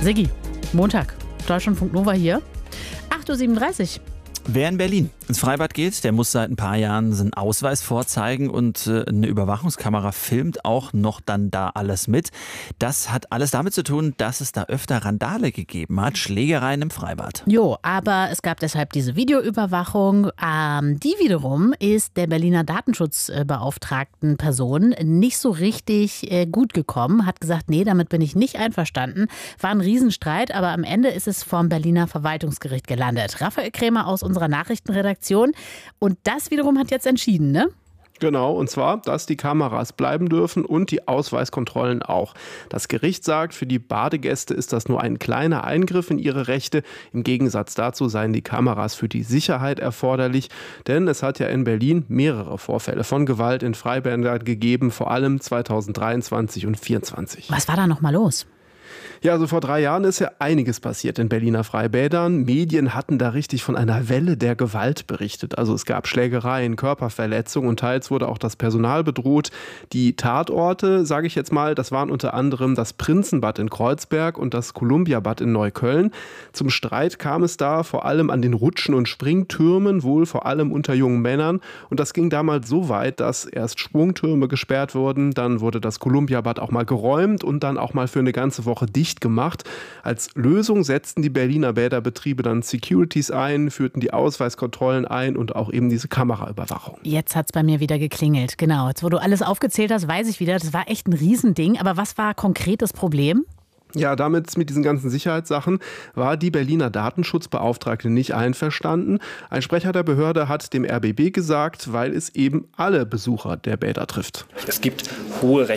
Siggi, Montag, Deutschlandfunk Nova hier, 8.37 Uhr. Wer in Berlin ins Freibad geht, der muss seit ein paar Jahren seinen Ausweis vorzeigen und eine Überwachungskamera filmt auch noch dann da alles mit. Das hat alles damit zu tun, dass es da öfter Randale gegeben hat, Schlägereien im Freibad. Jo, aber es gab deshalb diese Videoüberwachung. Die wiederum ist der Berliner Datenschutzbeauftragten Person nicht so richtig gut gekommen. Hat gesagt, nee, damit bin ich nicht einverstanden. War ein Riesenstreit, aber am Ende ist es vom Berliner Verwaltungsgericht gelandet. Raphael Krämer aus unserer Nachrichtenredaktion. Und das wiederum hat jetzt entschieden, ne? Genau, und zwar, dass die Kameras bleiben dürfen und die Ausweiskontrollen auch. Das Gericht sagt, für die Badegäste ist das nur ein kleiner Eingriff in ihre Rechte. Im Gegensatz dazu seien die Kameras für die Sicherheit erforderlich, denn es hat ja in Berlin mehrere Vorfälle von Gewalt in Freibädern gegeben, vor allem 2023 und 2024. Was war da nochmal los? Ja, also vor 3 Jahren ist ja einiges passiert in Berliner Freibädern. Medien hatten da richtig von einer Welle der Gewalt berichtet. Also es gab Schlägereien, Körperverletzungen und teils wurde auch das Personal bedroht. Die Tatorte, sage ich jetzt mal, das waren unter anderem das Prinzenbad in Kreuzberg und das Columbiabad in Neukölln. Zum Streit kam es da vor allem an den Rutschen und Springtürmen, wohl vor allem unter jungen Männern. Und das ging damals so weit, dass erst Sprungtürme gesperrt wurden, dann wurde das Columbiabad auch mal geräumt und dann auch mal für eine ganze Woche dicht gemacht. Als Lösung setzten die Berliner Bäderbetriebe dann Securities ein, führten die Ausweiskontrollen ein und auch eben diese Kameraüberwachung. Jetzt hat es bei mir wieder geklingelt. Genau, jetzt wo du alles aufgezählt hast, weiß ich wieder, das war echt ein Riesending. Aber was war konkret das Problem? Ja, mit diesen ganzen Sicherheitssachen war die Berliner Datenschutzbeauftragte nicht einverstanden. Ein Sprecher der Behörde hat dem RBB gesagt, weil es eben alle Besucher der Bäder trifft. Es gibt hohe